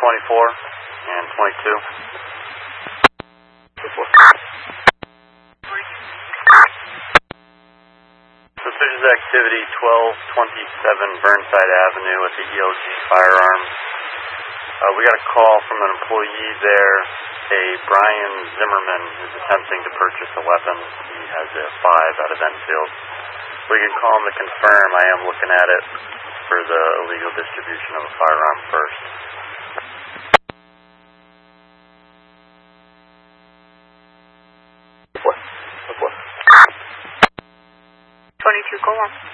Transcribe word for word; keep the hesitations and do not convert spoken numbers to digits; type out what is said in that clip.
twenty-four and twenty-two. Suspicious activity, twelve twenty-seven Burnside Avenue at the E L G Firearms. Uh, we got a call from an employee there. A Brian Zimmerman is attempting to purchase a weapon. He has a five out of Enfield. We can call him to confirm. I am looking at it for the illegal distribution of a firearm first. twenty-two, go on.